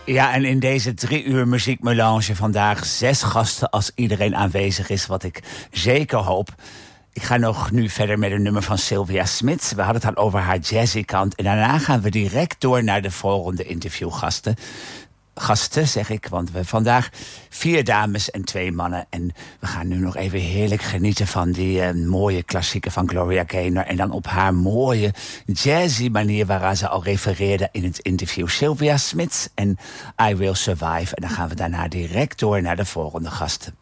Ja, en in deze 3 uur muziekmelange vandaag 6 gasten als iedereen aanwezig is, wat ik zeker hoop. Ik ga nog nu verder met een nummer van Sylvia Smith. We hadden het al over haar jazzy kant. En daarna gaan we direct door naar de volgende interviewgasten. Gasten, zeg ik, want we hebben vandaag 4 dames en 2 mannen. En we gaan nu nog even heerlijk genieten van die mooie klassieken van Gloria Gaynor. En dan op haar mooie jazzy manier waaraan ze al refereerde in het interview. Sylvia Smith en I Will Survive. En dan gaan we daarna direct door naar de volgende gasten.